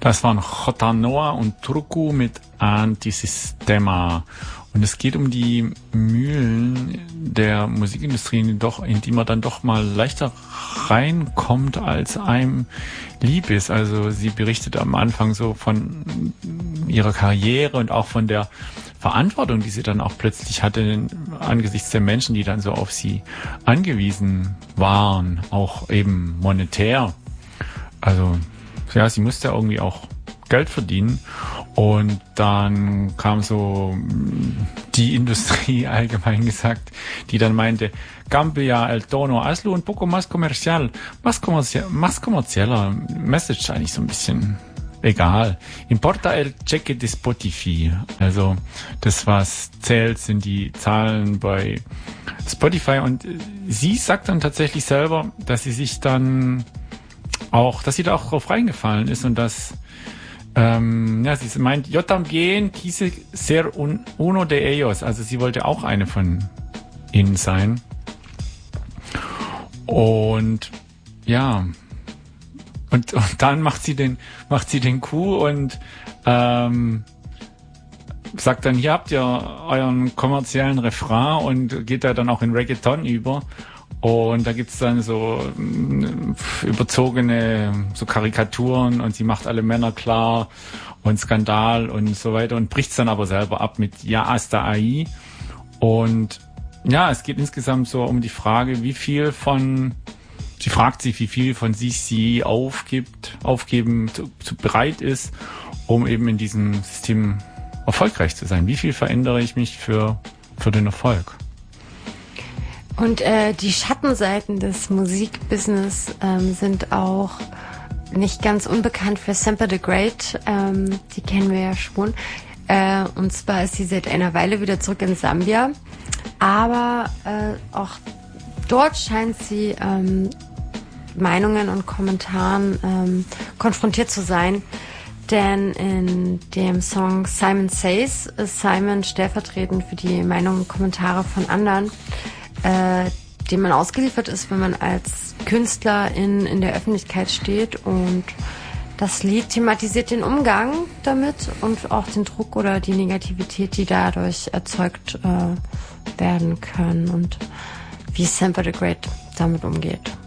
Das waren Jota Noa und Truku mit Antisistema. Und es geht um die Mühlen der Musikindustrie, in die man dann doch mal leichter reinkommt, als einem lieb ist. Also sie berichtet am Anfang so von ihrer Karriere und auch von der Verantwortung, die sie dann auch plötzlich hatte angesichts der Menschen, die dann so auf sie angewiesen waren, auch eben monetär. Also ja, sie musste irgendwie auch Geld verdienen. Und dann kam so die Industrie allgemein gesagt, die dann meinte, cambia el tono, hazlo un poco más comercial, más kommerzieller, Message eigentlich so ein bisschen egal. Importa el cheque de Spotify. Also das, was zählt, sind die Zahlen bei Spotify. Und sie sagt dann tatsächlich selber, dass sie da auch drauf reingefallen ist und dass sie meint, yo también quise ser uno de ellos. Also sie wollte auch eine von ihnen sein. Und ja, und dann macht sie den Coup und sagt dann, hier habt ihr euren kommerziellen Refrain und geht da dann auch in Reggaeton über. Und da gibt's dann so überzogene so Karikaturen und sie macht alle Männer klar und Skandal und so weiter und bricht's dann aber selber ab mit Ja hasta ahí. Und ja, es geht insgesamt so um die Frage, wie viel von sich sie aufgeben bereit ist, um eben in diesem System erfolgreich zu sein. Wie viel verändere ich mich für den Erfolg? Und die Schattenseiten des Musikbusiness sind auch nicht ganz unbekannt für Semper the Great. Die kennen wir ja schon. Und zwar ist sie seit einer Weile wieder zurück in Sambia. Aber auch dort scheint sie Meinungen und Kommentaren konfrontiert zu sein. Denn in dem Song Simon Says ist Simon stellvertretend für die Meinungen und Kommentare von anderen, dem man ausgeliefert ist, wenn man als Künstler in der Öffentlichkeit steht. Und das Lied thematisiert den Umgang damit und auch den Druck oder die Negativität, die dadurch erzeugt werden können und wie Semper the Great damit umgeht.